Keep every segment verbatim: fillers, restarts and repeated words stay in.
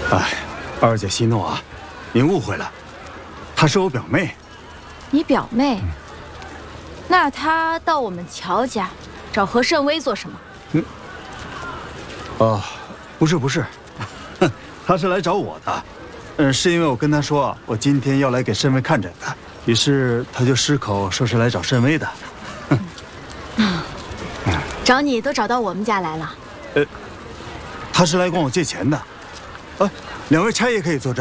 哎，二姐息怒啊，您误会了，她是我表妹。 你表妹？嗯、那她到我们乔家找何慎微做什么？嗯。 哦，不是不是，她是来找我的。嗯，是因为我跟她说我今天要来给慎微看诊的，于是她就失口说是来找慎微的。 嗯，找你都找到我们家来了。呃， 她是来管我借钱的。啊，两位差爷可以作证。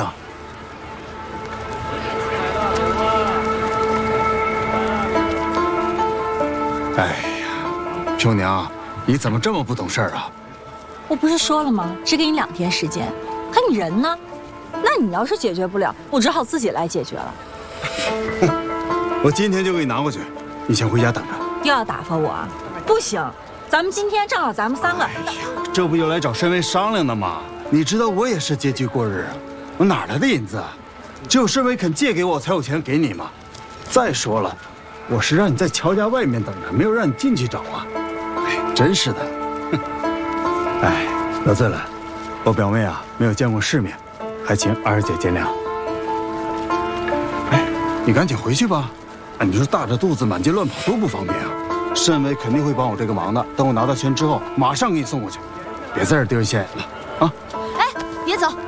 哎呀，秋娘，你怎么这么不懂事儿啊？ 我不是说了吗？只给你两天时间，可你人呢？那你要是解决不了，我只好自己来解决了。 我今天就给你拿过去，你先回家等着。 又要打发我啊？不行，咱们今天正好咱们三个。哎呀， 这不又来找申微商量的吗？你知道我也是拮据过日啊，我哪来的银子啊？只有申微肯借给我，才有钱给你嘛。再说了，我是让你在乔家外面等着，没有让你进去找啊。哎，真是的。哎，得罪了，我表妹啊没有见过世面，还请二姐见谅。哎，你赶紧回去吧。哎，你说大着肚子满街乱跑多不方便啊。申微肯定会帮我这个忙的，等我拿到钱之后，马上给你送过去。别在这丢人现眼了啊！ 哎，别走，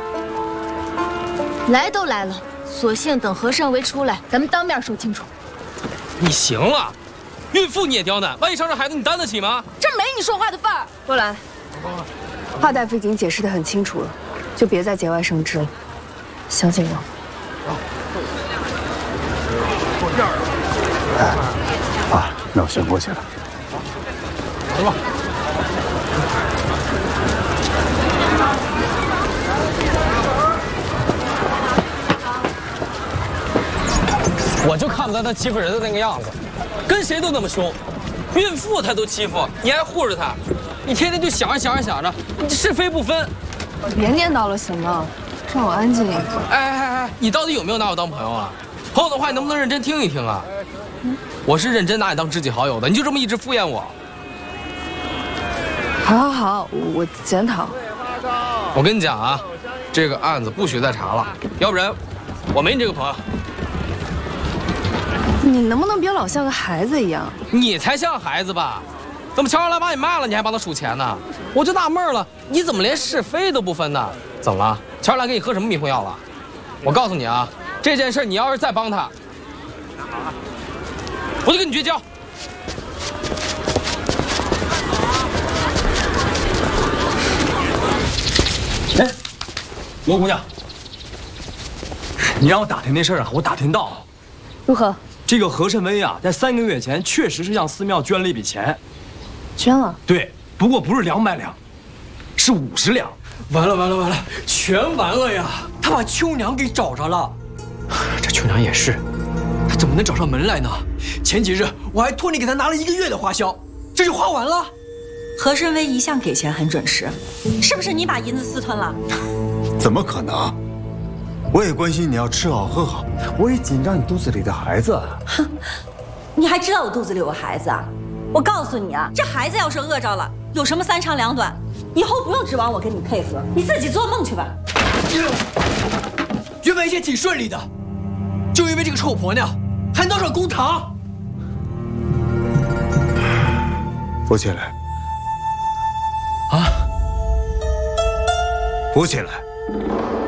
来都来了，索性等何慎微出来，咱们当面说清楚。 你行了，孕妇你也刁难，万一伤着孩子，你担得起吗？ 这没你说话的份儿。 过来，华大夫已经解释得很清楚了，就别再节外生枝了。小景荣， 过这儿。哎，啊，那我先过去了。走吧。 我就看不惯他欺负人的那个样子，跟谁都那么凶，孕妇他都欺负，你还护着他，你天天就想着想着想着，你是非不分。 别念叨了行吗？让我安静一会儿。 哎哎哎，你到底有没有拿我当朋友啊？朋友的话你能不能认真听一听啊？嗯、我是认真拿你当知己好友的，你就这么一直敷衍我。 好好好，我检讨。 我跟你讲啊，这个案子不许再查了，要不然我没你这个朋友。 你能不能别老像个孩子一样？ 你才像孩子吧？怎么乔二来把你卖了，你还帮他数钱呢？我就纳闷了，你怎么连是非都不分呢？怎么了？乔二来给你喝什么迷魂药了？我告诉你啊，这件事你要是再帮他，我就跟你绝交。 哎，罗姑娘，你让我打听那事儿啊，我打听到了。 如何？ 这个何慎微啊，在三个月前确实是向寺庙捐了一笔钱， 捐了。 对，不过不是两百两，是五十两。完了完了完了，全完了呀！他把秋娘给找着了。这秋娘也是，他怎么能找上门来呢？前几日我还托你给他拿了一个月的花销，这就花完了。 何慎微一向给钱很准时，是不是你把银子私吞了？ 怎么可能？我也关心你要吃好喝好，我也紧张你肚子里的孩子。 哼，你还知道我肚子里有个孩子啊？我告诉你啊，这孩子要是饿着了，有什么三长两短，以后不用指望我跟你配合，你自己做梦去吧。 原本一切挺顺利的，就因为这个臭婆娘还闹上公堂。 扶起来！ 啊！ 扶起来！